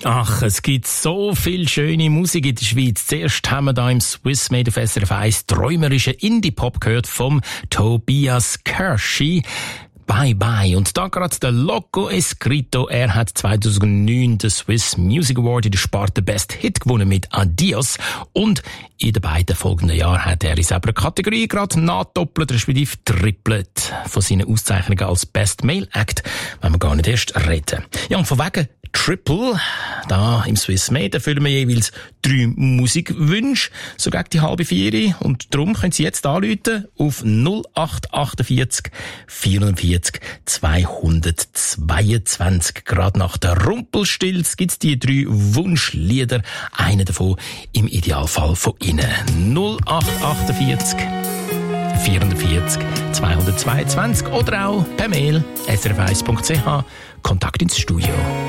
Ach, es gibt so viel schöne Musik in der Schweiz. Zuerst haben wir da im Swiss Made auf SRF 1 träumerischen Indie-Pop gehört vom Tobias Kirschy. Bye Bye. Und da gerade der Loco Escrito. Er hat 2009 den Swiss Music Award in der Sparte Best Hit gewonnen mit Adios. Und in den beiden folgenden Jahren hat er in selber Kategorie gerade nachdoppelt, respektive trippelt von seinen Auszeichnungen als Best Male Act, wenn wir gar nicht erst reden. Ja, und von wegen Triple, da im Swiss Made erfüllen wir jeweils 3 Musikwünsche, so gegen die 3:30. Und darum können Sie jetzt anrufen auf 0848 44 222. Gerade nach der Rumpelstilz gibt's die 3 Wunschlieder. Einer davon im Idealfall von Ihnen. 0848 44 222 oder auch per Mail srf1.ch. Kontakt ins Studio.